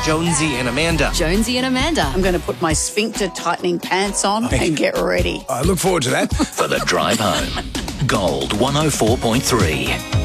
Jonesy and Amanda. Jonesy and Amanda. I'm going to put my sphincter tightening pants on and get ready. I look forward to that. For the drive home. Gold 104.3.